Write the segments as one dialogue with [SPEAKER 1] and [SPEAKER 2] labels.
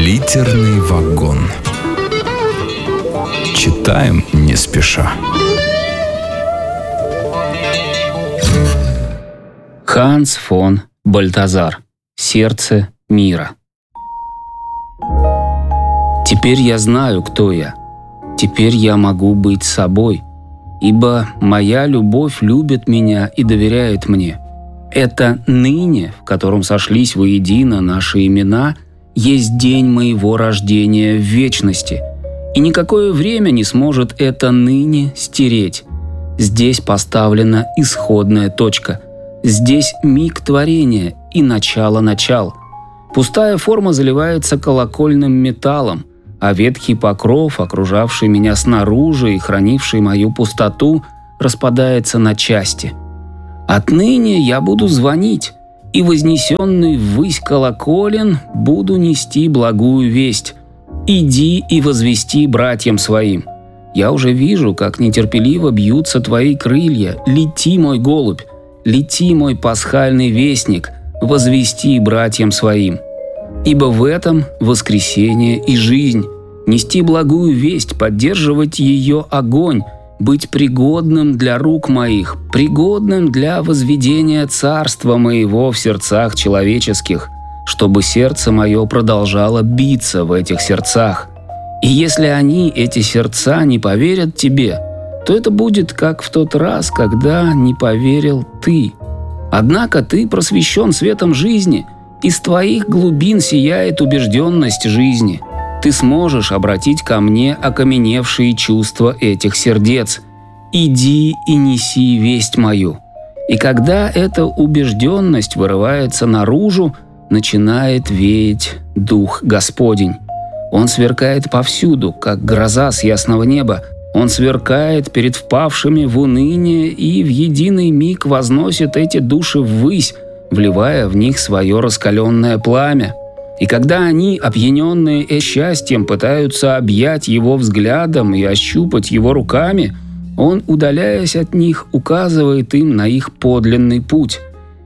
[SPEAKER 1] Литерный вагон. Читаем не спеша.
[SPEAKER 2] Ханс фон Бальтазар. Сердце мира. Теперь я знаю, кто я. Теперь я могу быть собой, ибо моя любовь любит меня и доверяет мне. Это ныне, в котором сошлись воедино наши имена, есть день моего рождения в вечности, и никакое время не сможет это ныне стереть. Здесь поставлена исходная точка. Здесь миг творения и начало начал. Пустая форма заливается колокольным металлом, а ветхий покров, окружавший меня снаружи и хранивший мою пустоту, распадается на части. Отныне я буду звонить, и вознесенный ввысь колоколен буду нести благую весть. Иди и возвести братьям своим. Я уже вижу, как нетерпеливо бьются твои крылья. Лети, мой голубь, лети, мой пасхальный вестник, возвести братьям своим. Ибо в этом воскресение и жизнь. Нести благую весть, поддерживать ее огонь, быть пригодным для рук моих, пригодным для возведения царства моего в сердцах человеческих, чтобы сердце мое продолжало биться в этих сердцах. И если они, эти сердца, не поверят тебе, то это будет как в тот раз, когда не поверил ты. Однако ты просвещен светом жизни, из твоих глубин сияет убежденность жизни. Ты сможешь обратить ко мне окаменевшие чувства этих сердец. Иди и неси весть мою. И когда эта убежденность вырывается наружу, начинает веять Дух Господень. Он сверкает повсюду, как гроза с ясного неба. Он сверкает перед впавшими в уныние и в единый миг возносит эти души ввысь, вливая в них свое раскаленное пламя. И когда они, опьяненные счастьем, пытаются объять его взглядом и ощупать его руками, он, удаляясь от них, указывает им на их подлинный путь.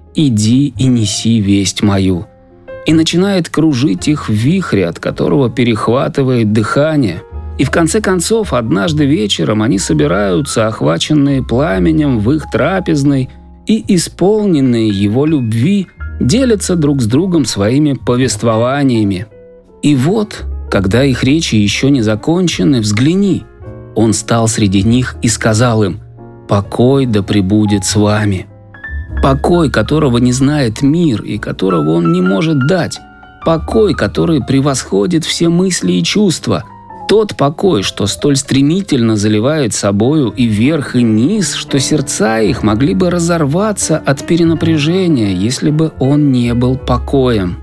[SPEAKER 2] «Иди и неси весть мою». И начинает кружить их в вихре, от которого перехватывает дыхание. И в конце концов, однажды вечером они собираются, охваченные пламенем в их трапезной, и, исполненные его любви, делятся друг с другом своими повествованиями. И вот, когда их речи еще не закончены, взгляни. Он стал среди них и сказал им: «Покой да пребудет с вами». Покой, которого не знает мир и которого он не может дать. Покой, который превосходит все мысли и чувства. Тот покой, что столь стремительно заливает собою и верх, и низ, что сердца их могли бы разорваться от перенапряжения, если бы он не был покоем.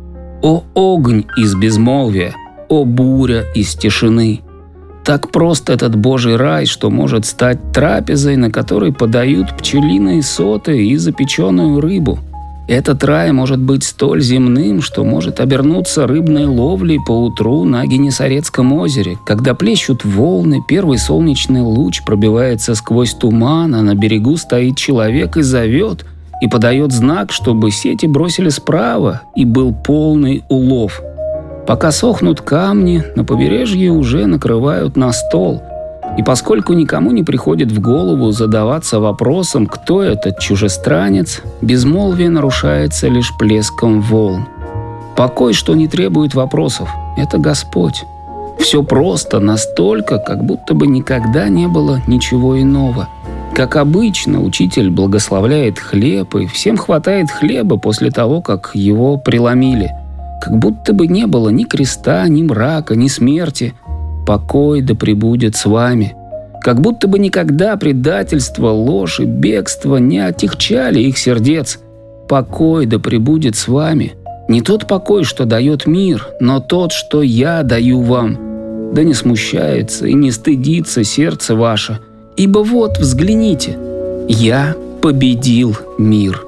[SPEAKER 2] О огонь из безмолвия, о буря из тишины! Так прост этот Божий рай, что может стать трапезой, на которой подают пчелиные соты и запеченную рыбу. Этот рай может быть столь земным, что может обернуться рыбной ловлей поутру на Генесарецком озере, когда плещут волны, первый солнечный луч пробивается сквозь туман, а на берегу стоит человек и зовет, и подает знак, чтобы сети бросили справа, и был полный улов. Пока сохнут камни, на побережье уже накрывают на стол. И поскольку никому не приходит в голову задаваться вопросом, кто этот чужестранец, безмолвие нарушается лишь плеском волн. Покой, что не требует вопросов, — это Господь. Все просто, настолько, как будто бы никогда не было ничего иного. Как обычно, учитель благословляет хлеб, и всем хватает хлеба после того, как его преломили. Как будто бы не было ни креста, ни мрака, ни смерти. Покой да пребудет с вами. Как будто бы никогда предательство, ложь и бегство не отягчали их сердец. Покой да пребудет с вами. Не тот покой, что дает мир, но тот, что я даю вам. Да не смущается и не стыдится сердце ваше. Ибо вот, взгляните, я победил мир».